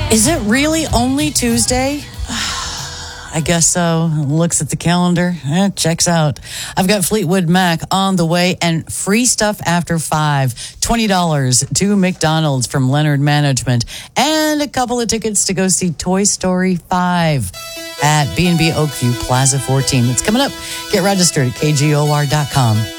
Is it really only Tuesday? I guess so. Looks at the calendar. Checks out. I've got Fleetwood Mac on the way and free stuff after 5. $20 to McDonald's from Leonard Management and a couple of tickets to go see Toy Story 5 at B&B Oakview Plaza 14. It's coming up. Get registered at kgor.com.